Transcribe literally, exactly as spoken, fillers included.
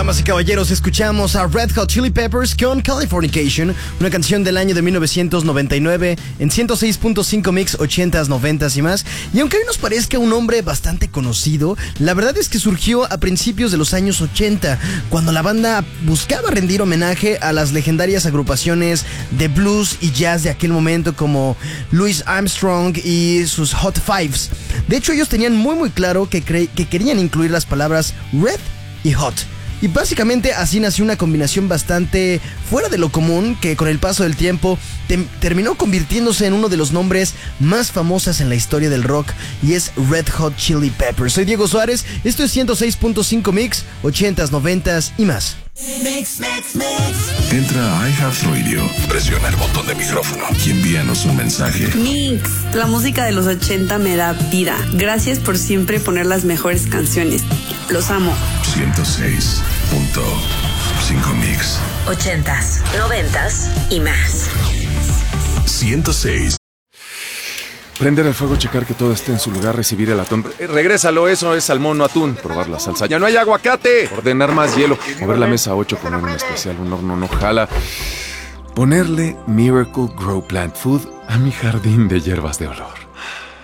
Damas y caballeros, escuchamos a Red Hot Chili Peppers con Californication, una canción del año de mil novecientos noventa y nueve en ciento seis punto cinco Mix, ochentas, noventas y más. Y aunque hoy nos parezca un hombre bastante conocido, la verdad es que surgió a principios de los años ochenta, cuando la banda buscaba rendir homenaje a las legendarias agrupaciones de blues y jazz de aquel momento como Louis Armstrong y sus Hot Fives. De hecho, ellos tenían muy muy claro que, cre- que querían incluir las palabras Red y Hot. Y básicamente así nació una combinación bastante fuera de lo común que con el paso del tiempo te- terminó convirtiéndose en uno de los nombres más famosos en la historia del rock, y es Red Hot Chili Peppers. Soy Diego Suárez, esto es ciento seis punto cinco Mix, ochentas, noventas y más. Mix, mix, mix. Entra a iHeartRadio, presiona el botón de micrófono y envíanos un mensaje. Mix, la música de los ochenta me da vida. Gracias por siempre poner las mejores canciones. Los amo. ciento seis punto cinco Mix. Ochentas, noventas y más. ciento seis. Prender el fuego, checar que todo esté en su lugar, recibir el atún. Eh, regrésalo, eso es salmón, no atún. Probar la salsa. ¡Ya no hay aguacate! Ordenar más hielo. Mover la mesa ocho, poner un especial, un horno no jala. Ponerle Miracle Grow Plant Food a mi jardín de hierbas de olor.